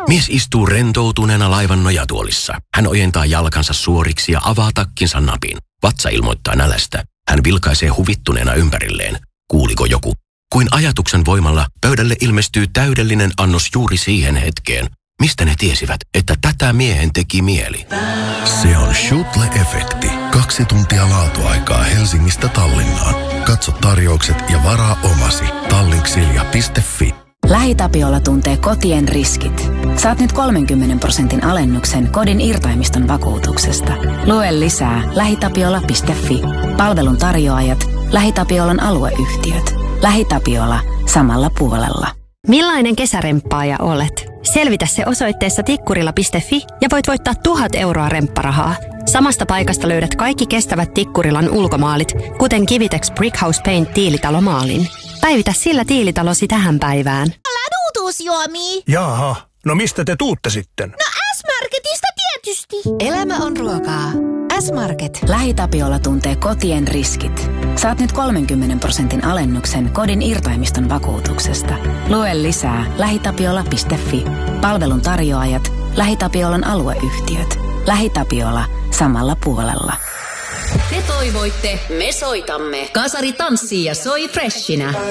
Mies istuu rentoutuneena laivan nojatuolissa. Hän ojentaa jalkansa suoriksi ja avaa takkinsa napin. Vatsa ilmoittaa nälästä. Hän vilkaisee huvittuneena ympärilleen. Kuuliko joku? Kuin ajatuksen voimalla pöydälle ilmestyy täydellinen annos juuri siihen hetkeen. Mistä ne tiesivät, että tätä miehen teki mieli? Se on Schutle-efekti. 2 tuntia laatuaikaa Helsingistä Tallinnaan. Katso tarjoukset ja varaa omasi. Tallinksilja.fi. LähiTapiola tuntee kotien riskit. Saat nyt 30% alennuksen kodin irtaimiston vakuutuksesta. Lue lisää lähitapiola.fi. Palvelun tarjoajat, LähiTapiolan alueyhtiöt. LähiTapiola samalla puolella. Millainen kesäremppaaja olet? Selvitä se osoitteessa tikkurila.fi ja voit voittaa 1000 euroa rempparahaa. Samasta paikasta löydät kaikki kestävät Tikkurilan ulkomaalit, kuten Kivitex Brickhouse Paint tiilitalomaalin. Päivitä sillä tiilitalosi tähän päivään. Uutuusjuomia. Jaaha, no mistä te tuutte sitten? No S-Marketista tietysti. Elämä on ruokaa. S-Market. LähiTapiola tuntee kotien riskit. Saat nyt 30% alennuksen kodin irtaimiston vakuutuksesta. Lue lisää lähitapiola.fi. Palvelun tarjoajat, LähiTapiolan alueyhtiöt. LähiTapiola samalla puolella. Te toivoitte, me soitamme. Kasari tanssii ja soi freshinä.